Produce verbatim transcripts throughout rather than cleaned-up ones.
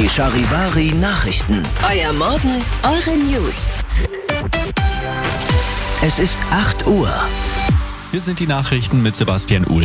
Die Charivari Nachrichten. Euer Morgen, eure News. Es ist acht Uhr. Hier sind die Nachrichten mit Sebastian Uhl.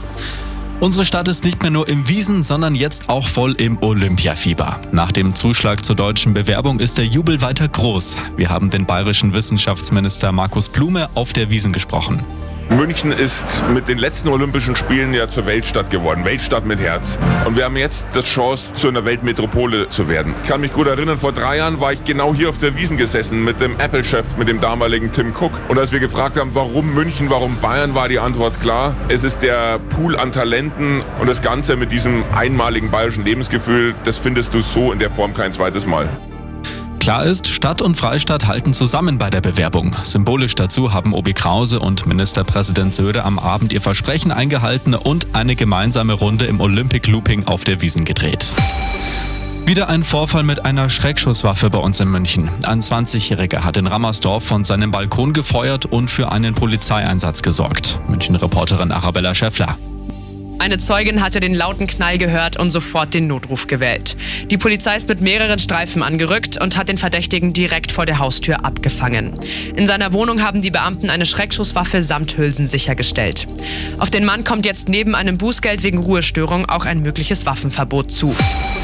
Unsere Stadt ist nicht mehr nur im Wiesn, sondern jetzt auch voll im Olympiafieber. Nach dem Zuschlag zur deutschen Bewerbung ist der Jubel weiter groß. Wir haben den bayerischen Wissenschaftsminister Markus Blume auf der Wiesn gesprochen. München ist mit den letzten Olympischen Spielen ja zur Weltstadt geworden, Weltstadt mit Herz. Und wir haben jetzt die Chance, zu einer Weltmetropole zu werden. Ich kann mich gut erinnern, vor drei Jahren war ich genau hier auf der Wiesn gesessen mit dem Apple-Chef, mit dem damaligen Tim Cook. Und als wir gefragt haben, warum München, warum Bayern, war die Antwort klar. Es ist der Pool an Talenten und das Ganze mit diesem einmaligen bayerischen Lebensgefühl, das findest du so in der Form kein zweites Mal. Klar ist, Stadt und Freistaat halten zusammen bei der Bewerbung. Symbolisch dazu haben Obi Krause und Ministerpräsident Söder am Abend ihr Versprechen eingehalten und eine gemeinsame Runde im Olympic Looping auf der Wiesn gedreht. Wieder ein Vorfall mit einer Schreckschusswaffe bei uns in München. Ein zwanzigjähriger hat in Rammersdorf von seinem Balkon gefeuert und für einen Polizeieinsatz gesorgt. München-Reporterin Arabella Schäffler. Eine Zeugin hatte den lauten Knall gehört und sofort den Notruf gewählt. Die Polizei ist mit mehreren Streifen angerückt und hat den Verdächtigen direkt vor der Haustür abgefangen. In seiner Wohnung haben die Beamten eine Schreckschusswaffe samt Hülsen sichergestellt. Auf den Mann kommt jetzt neben einem Bußgeld wegen Ruhestörung auch ein mögliches Waffenverbot zu.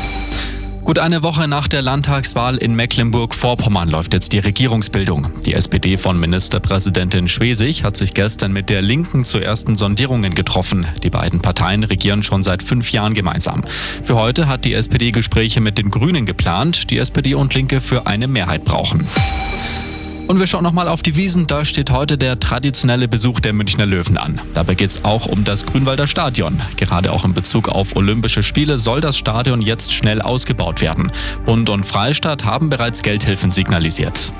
Gut eine Woche nach der Landtagswahl in Mecklenburg-Vorpommern läuft jetzt die Regierungsbildung. Die S P D von Ministerpräsidentin Schwesig hat sich gestern mit der Linken zu ersten Sondierungen getroffen. Die beiden Parteien regieren schon seit fünf Jahren gemeinsam. Für heute hat die S P D Gespräche mit den Grünen geplant, die S P D und Linke für eine Mehrheit brauchen. Und wir schauen nochmal auf die Wiesn. Da steht heute der traditionelle Besuch der Münchner Löwen an. Dabei geht es auch um das Grünwalder Stadion. Gerade auch in Bezug auf Olympische Spiele soll das Stadion jetzt schnell ausgebaut werden. Bund und Freistaat haben bereits Geldhilfen signalisiert.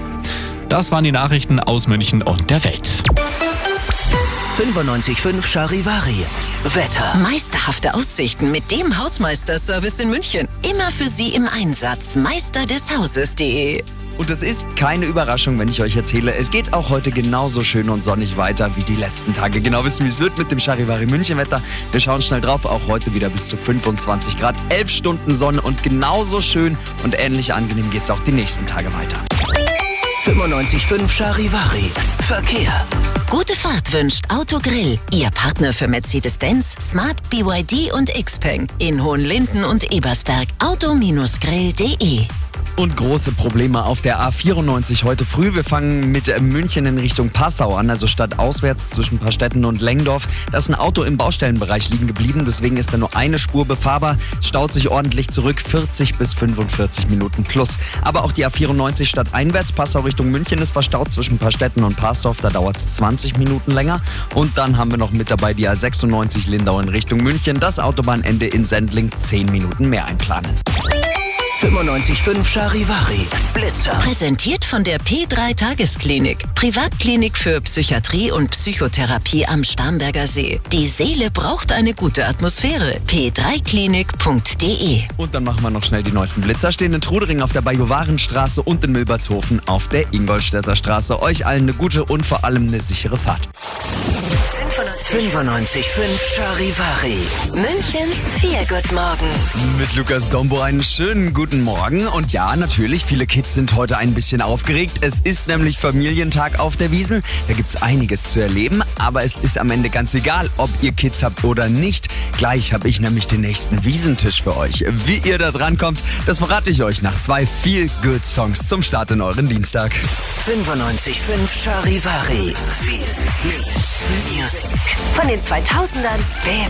Das waren die Nachrichten aus München und der Welt. fünfundneunzig Komma fünf Charivari. Wetter. Meisterhafte Aussichten mit dem Hausmeister-Service in München. Immer für Sie im Einsatz. meister des hauses punkt de. Und es ist keine Überraschung, wenn ich euch erzähle, es geht auch heute genauso schön und sonnig weiter wie die letzten Tage. Genau wissen, wie es wird mit dem Charivari München Wetter. Wir schauen schnell drauf, auch heute wieder bis zu fünfundzwanzig Grad, elf Stunden Sonne und genauso schön und ähnlich angenehm geht es auch die nächsten Tage weiter. fünfundneunzig Komma fünf Charivari. Verkehr. Gute Fahrt wünscht Autogrill. Ihr Partner für Mercedes-Benz, Smart, B Y D und Xpeng. In Hohenlinden und Ebersberg. auto grill punkt de. Und große Probleme auf der A vierundneunzig heute früh. Wir fangen mit München in Richtung Passau an, also stadtauswärts zwischen Paarstetten und Lengdorf. Da ist ein Auto im Baustellenbereich liegen geblieben, deswegen ist da nur eine Spur befahrbar. Es staut sich ordentlich zurück, vierzig bis fünfundvierzig Minuten plus. Aber auch die A vierundneunzig stadteinwärts, Passau Richtung München ist verstaut zwischen Paarstetten und Parsdorf. Da dauert es zwanzig Minuten länger. Und dann haben wir noch mit dabei die A sechsundneunzig Lindau in Richtung München. Das Autobahnende in Sendling zehn Minuten mehr einplanen. fünfundneunzig Komma fünf Charivari. Blitzer. Präsentiert von der P drei Tagesklinik. Privatklinik für Psychiatrie und Psychotherapie am Starnberger See. Die Seele braucht eine gute Atmosphäre. p drei klinik punkt de. Und dann machen wir noch schnell die neuesten Blitzer. Stehen in Trudering auf der Bajuwarenstraße und in Milbertshofen auf der Ingolstädter Straße. Euch allen eine gute und vor allem eine sichere Fahrt. fünfundneunzig Komma fünf Charivari. Münchens Viergutmorgen. Mit Lukas Dombo einen schönen guten Morgen. Und ja, natürlich, viele Kids sind heute ein bisschen aufgeregt. Es ist nämlich Familientag auf der Wiesn. Da gibt es einiges zu erleben. Aber es ist am Ende ganz egal, ob ihr Kids habt oder nicht. Gleich habe ich nämlich den nächsten Wiesentisch für euch. Wie ihr da dran kommt, das verrate ich euch nach zwei Feel-Good-Songs zum Start in euren Dienstag. fünfundneunzig Komma fünf Charivari. Feel Good Music. Von den zweitausendern bis